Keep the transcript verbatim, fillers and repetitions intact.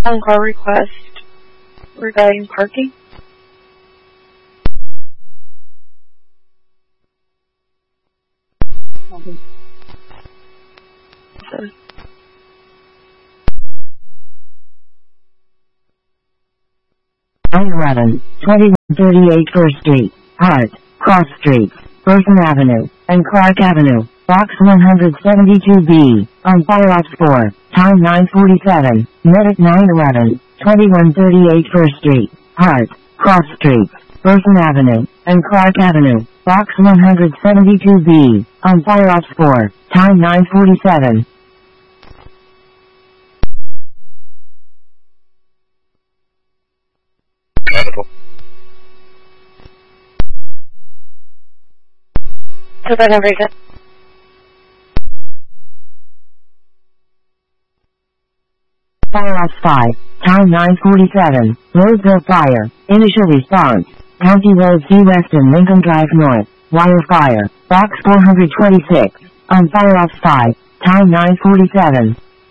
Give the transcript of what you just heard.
phone call request regarding parking. Okay. So, nine eleven, twenty-one thirty-eight First Street, Hart, Cross Streets, Burton Avenue, and Clark Avenue, Box one seventy-two B, on Fire Ops four, time nine forty-seven, Medic nine eleven, twenty-one thirty-eight First Street, Hart, Cross Streets, Burton Avenue, and Clark Avenue, Box one seventy-two B, on Fire Ops four, time nine forty-seven. so that number again. Fire Ops five, time nine forty-seven, Roseville Fire, initial response, County Road C West and Lincoln Drive North, wire fire, Box four twenty-six, on Fire Ops five, time nine forty-seven.